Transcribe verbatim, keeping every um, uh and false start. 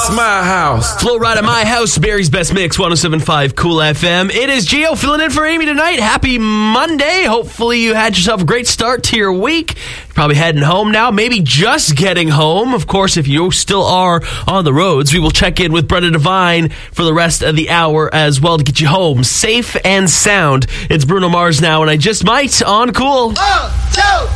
It's my house. Flow Ride at my house, Barry's Best Mix, one oh seven point five Cool F M. It is Gio filling in for Amy tonight. Happy Monday. Hopefully you had yourself a great start to your week. You're probably heading home now, maybe just getting home. Of course, if you still are on the roads, we will check in with Brenda Devine for the rest of the hour as well to get you home safe and sound. It's Bruno Mars now, and I Just Might on Cool. One, two.